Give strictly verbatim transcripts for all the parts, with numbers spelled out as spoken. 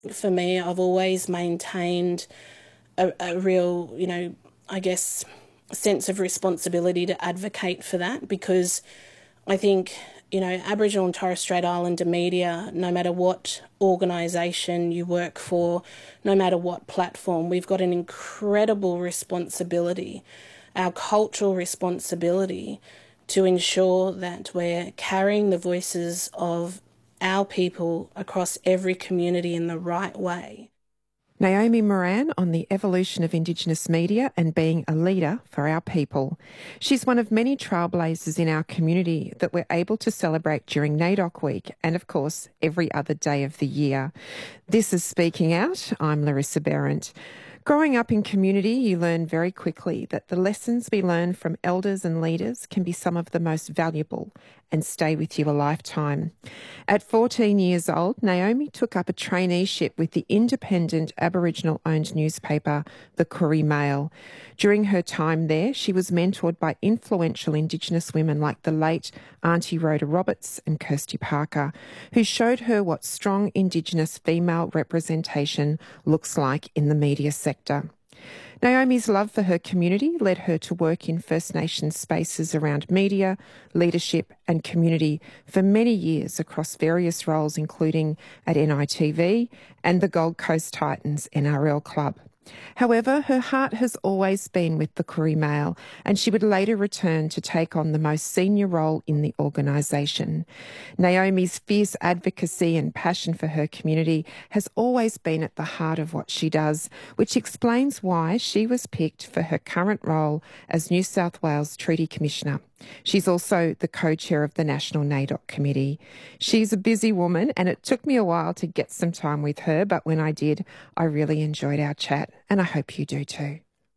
for me, I've always maintained a, a real, you know, I guess, sense of responsibility to advocate for that, because I think, you know, Aboriginal and Torres Strait Islander media, no matter what organisation you work for, no matter what platform, we've got an incredible responsibility, our cultural responsibility, to ensure that we're carrying the voices of our people across every community in the right way. Naomi Moran on the evolution of Indigenous media and being a leader for our people. She's one of many trailblazers in our community that we're able to celebrate during NAIDOC Week and, of course, every other day of the year. This is Speaking Out. I'm Larissa Behrendt. Growing up in community, you learn very quickly that the lessons we learn from elders and leaders can be some of the most valuable and stay with you a lifetime. At fourteen years old, Naomi took up a traineeship with the independent Aboriginal-owned newspaper, the Koori Mail. During her time there, she was mentored by influential Indigenous women like the late Auntie Rhoda Roberts and Kirsty Parker, who showed her what strong Indigenous female representation looks like in the media sector. Naomi's love for her community led her to work in First Nations spaces around media, leadership and community for many years across various roles, including at N I T V and the Gold Coast Titans N R L club. However, her heart has always been with the Koori Mail, and she would later return to take on the most senior role in the organisation. Naomi's fierce advocacy and passion for her community has always been at the heart of what she does, which explains why she was picked for her current role as New South Wales Treaty Commissioner. She's also the co-chair of the National NAIDOC Committee. She's a busy woman, and it took me a while to get some time with her, but when I did, I really enjoyed our chat, and I hope you do too.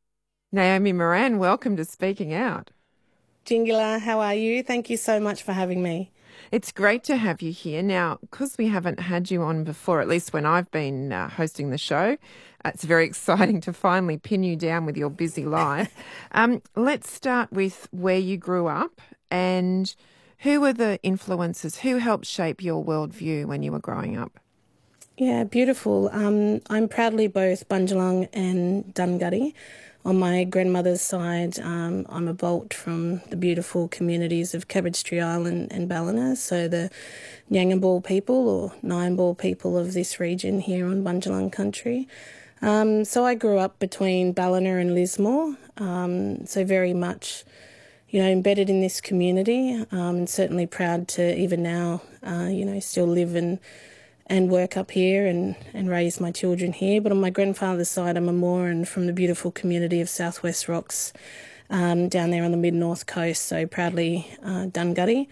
Naomi Moran, welcome to Speaking Out. Jingala, how are you? Thank you so much for having me. It's great to have you here. Now, because we haven't had you on before, at least when I've been uh, hosting the show, uh, it's very exciting to finally pin you down with your busy life. um, let's start with where you grew up and who were the influences, who helped shape your worldview when you were growing up? Yeah, beautiful. Um, I'm proudly both Bundjalung and Dunghutti. On my grandmother's side, um, I'm a bolt from the beautiful communities of Cabbage Tree Island and Ballina, so the Nyangabal people or Nyimbal people of this region here on Bundjalung country. Um, so I grew up between Ballina and Lismore, um, so very much, you know, embedded in this community, um, and certainly proud to even now, uh, you know, still live and and work up here and, and raise my children here. But on my grandfather's side, I'm a Moran from the beautiful community of Southwest Rocks, um, down there on the mid-north coast, so proudly uh, Dunghutti.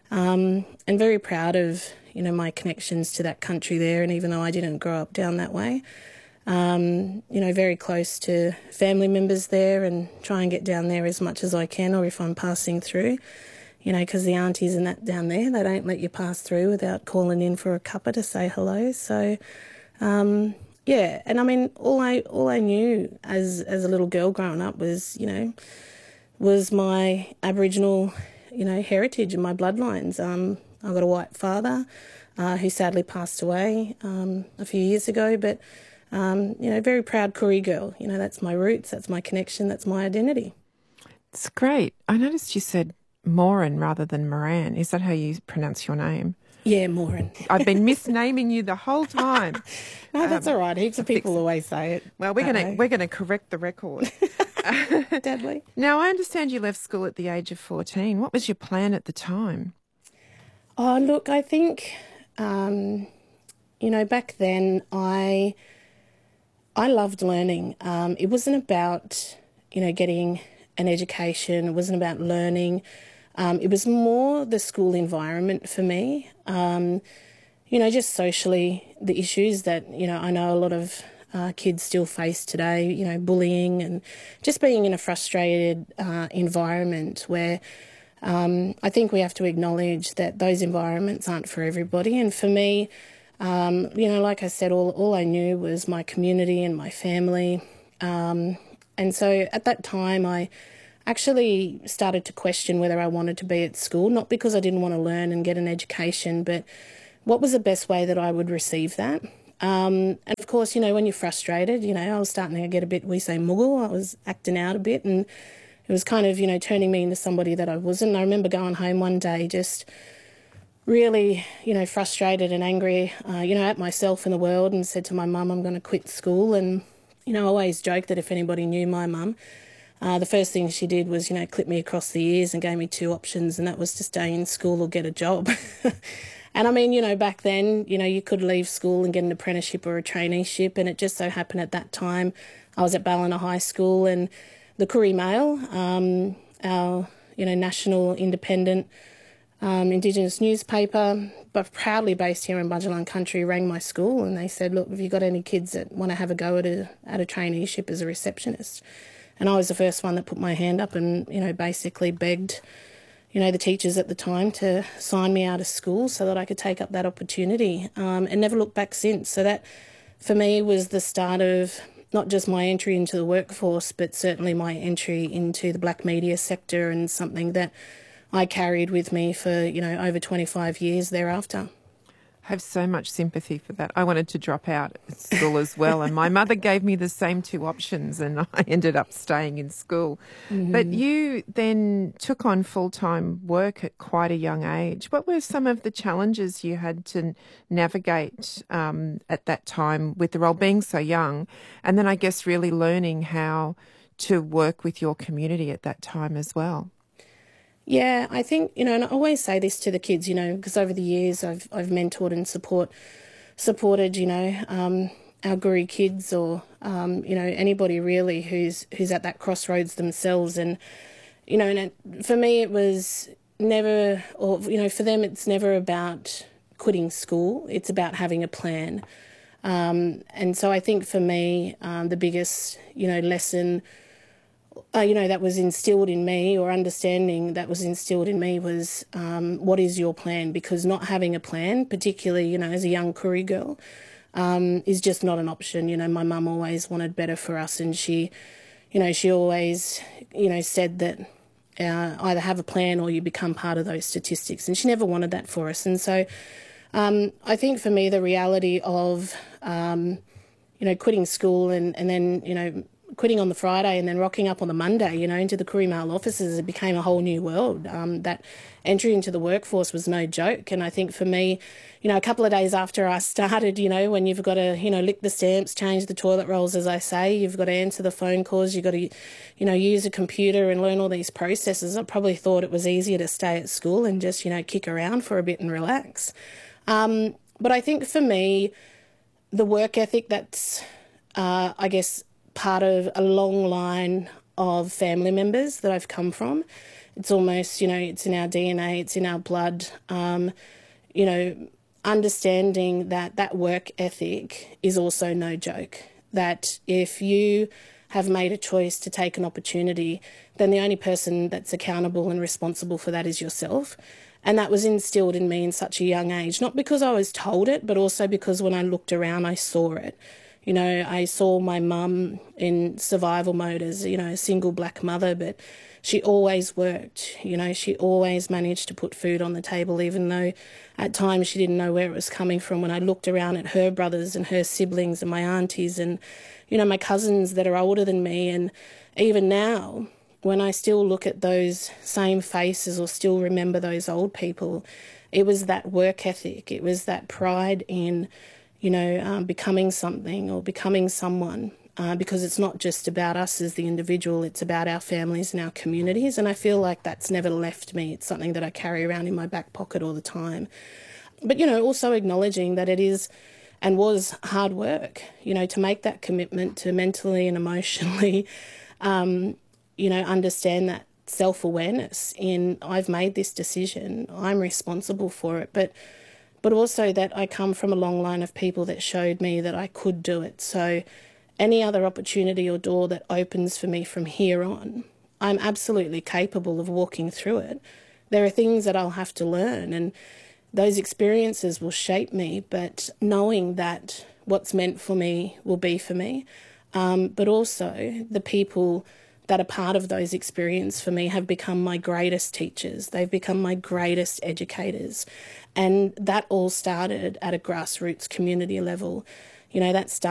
Um, and very proud of, you know, my connections to that country there, and even though I didn't grow up down that way, um, you know, very close to family members there and try and get down there as much as I can, or if I'm passing through. You know, because the aunties and that down there, they don't let you pass through without calling in for a cuppa to say hello. So, um, yeah, and I mean, all I all I knew as as a little girl growing up was, you know, was my Aboriginal, you know, heritage and my bloodlines. Um, I got a white father uh, who sadly passed away um, a few years ago, but um, you know, very proud Koori girl. You know, that's my roots, that's my connection, that's my identity. It's great. I noticed you said Moran rather than Moran. Is that how you pronounce your name? Yeah, Moran. I've been misnaming you the whole time. No, that's um, all right. Heaps of people always say it. Well, we're going to we're going to correct the record. Deadly. Now, I understand you left school at the age of fourteen. What was your plan at the time? Oh, look, I think, um, you know, back then I I loved learning. Um, it wasn't about, you know, getting an education. It wasn't about learning. Um, it was more the school environment for me, um, you know, just socially, the issues that, you know, I know a lot of uh, kids still face today, you know, bullying and just being in a frustrated uh, environment where um, I think we have to acknowledge that those environments aren't for everybody. And for me, um, you know, like I said, all, all I knew was my community and my family. Um, and so at that time, I actually started to question whether I wanted to be at school, not because I didn't want to learn and get an education, but what was the best way that I would receive that? Um, and of course, you know, when you're frustrated, you know, I was starting to get a bit, we say muggle, I was acting out a bit, and it was kind of, you know, turning me into somebody that I wasn't. And I remember going home one day just really, you know, frustrated and angry, uh, you know, at myself and the world, and said to my mum, I'm going to quit school. And, you know, I always joked that if anybody knew my mum, uh, the first thing she did was, you know, clip me across the ears and gave me two options, and that was to stay in school or get a job. And I mean, you know, back then, you know, you could leave school and get an apprenticeship or a traineeship, and it just so happened at that time I was at Ballina High School, and the Koori Mail, um, our, you know, national independent um, Indigenous newspaper, but proudly based here in Bundjalung Country, rang my school, and they said, look, have you got any kids that want to have a go at a, at a traineeship as a receptionist? And I was the first one that put my hand up and, you know, basically begged, you know, the teachers at the time to sign me out of school so that I could take up that opportunity, um, and never looked back since. So that, for me, was the start of not just my entry into the workforce, but certainly my entry into the black media sector, and something that I carried with me for, you know, over twenty-five years thereafter. I have so much sympathy for that. I wanted to drop out at school as well, and my mother gave me the same two options, and I ended up staying in school. Mm-hmm. But you then took on full-time work at quite a young age. What were some of the challenges you had to navigate um, at that time with the role, being so young, and then I guess really learning how to work with your community at that time as well? Yeah, I think, you know, and I always say this to the kids, you know, because over the years I've I've mentored and support supported, you know, um, our Koori kids, or um, you know, anybody really who's who's at that crossroads themselves. And you know, and it, for me it was never, or you know, for them it's never about quitting school. It's about having a plan. Um, and so I think for me, um, the biggest, you know, lesson, Uh, you know, that was instilled in me, or understanding that was instilled in me, was um, what is your plan? Because not having a plan, particularly, you know, as a young Koori girl, um, is just not an option. You know, my mum always wanted better for us, and she, you know, she always, you know, said that uh, either have a plan or you become part of those statistics, and she never wanted that for us. And so um, I think for me, the reality of, um, you know, quitting school and, and then, you know, quitting on the Friday and then rocking up on the Monday, you know, into the Koori Mail offices, it became a whole new world. Um, that entry into the workforce was no joke. And I think for me, you know, a couple of days after I started, you know, when you've got to, you know, lick the stamps, change the toilet rolls, as I say, you've got to answer the phone calls, you've got to, you know, use a computer and learn all these processes. I probably thought it was easier to stay at school and just, you know, kick around for a bit and relax. Um, but I think for me, the work ethic, that's, uh, I guess, part of a long line of family members that I've come from. It's almost, you know, it's in our D N A, it's in our blood. Um, you know, understanding that that work ethic is also no joke. That if you have made a choice to take an opportunity, then the only person that's accountable and responsible for that is yourself. And that was instilled in me in such a young age, not because I was told it, but also because when I looked around, I saw it. You know, I saw my mum in survival mode as, you know, a single black mother, but she always worked. You know, she always managed to put food on the table, even though at times she didn't know where it was coming from. When I looked around at her brothers and her siblings and my aunties and, you know, my cousins that are older than me, and even now, when I still look at those same faces or still remember those old people, it was that work ethic. It was that pride in, you know, um, becoming something or becoming someone, uh, because it's not just about us as the individual, it's about our families and our communities. And I feel like that's never left me. It's something that I carry around in my back pocket all the time. But, you know, also acknowledging that it is and was hard work, you know, to make that commitment to mentally and emotionally, um, you know, understand that self-awareness in, I've made this decision, I'm responsible for it, but but also that I come from a long line of people that showed me that I could do it. So any other opportunity or door that opens for me from here on, I'm absolutely capable of walking through it. There are things that I'll have to learn, and those experiences will shape me, but knowing that what's meant for me will be for me, um, but also the people that are part of those experiences for me have become my greatest teachers. They've become my greatest educators. And that all started at a grassroots community level. you know, that started